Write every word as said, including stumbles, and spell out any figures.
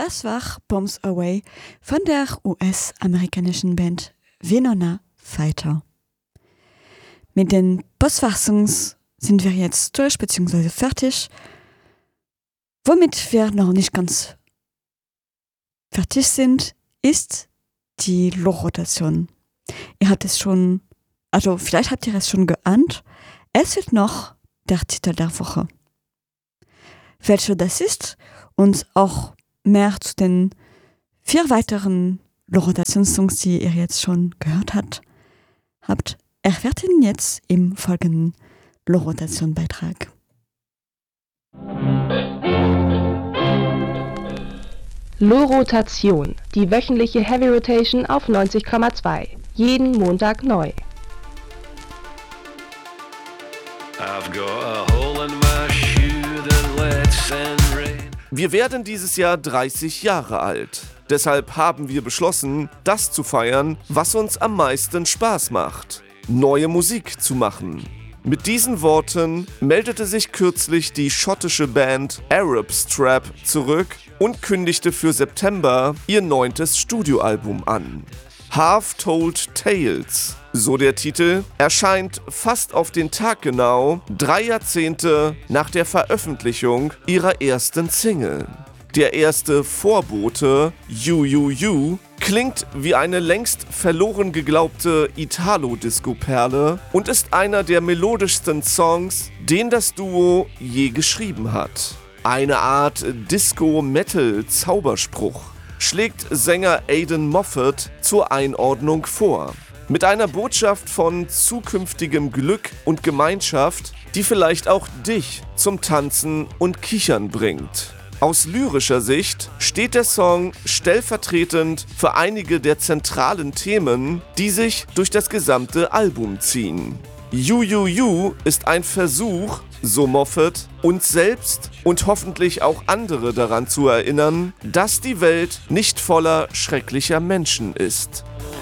Das war Bombs Away von der U S-amerikanischen Band Winona Fighter. Mit den Postfassungen sind wir jetzt durch bzw. fertig, womit wir noch nicht ganz fertig sind, ist die Lochrotation. Ihr habt es schon, also vielleicht habt ihr es schon geahnt, es wird noch der Titel der Woche. Welcher das ist und auch mehr zu den vier weiteren Lochrotationssongs, die ihr jetzt schon gehört habt, habt erfährt ihr jetzt im folgenden Lochrotation-Beitrag. Lochrotation, die wöchentliche Heavy Rotation auf neunzig Komma zwei. Jeden Montag neu. Wir werden dieses Jahr dreißig Jahre alt. Deshalb haben wir beschlossen, das zu feiern, was uns am meisten Spaß macht: neue Musik zu machen. Mit diesen Worten meldete sich kürzlich die schottische Band Arab Strap zurück und kündigte für September ihr neuntes Studioalbum an. Half-Told Tales, so der Titel, erscheint fast auf den Tag genau drei Jahrzehnte nach der Veröffentlichung ihrer ersten Single. Der erste Vorbote, You You You, klingt wie eine längst verloren geglaubte Italo-Disco-Perle und ist einer der melodischsten Songs, den das Duo je geschrieben hat. Eine Art Disco-Metal-Zauberspruch schlägt Sänger Aidan Moffat zur Einordnung vor. Mit einer Botschaft von zukünftigem Glück und Gemeinschaft, die vielleicht auch dich zum Tanzen und Kichern bringt. Aus lyrischer Sicht steht der Song stellvertretend für einige der zentralen Themen, die sich durch das gesamte Album ziehen. You You You ist ein Versuch, so Moffat, uns selbst und hoffentlich auch andere daran zu erinnern, dass die Welt nicht voller schrecklicher Menschen ist.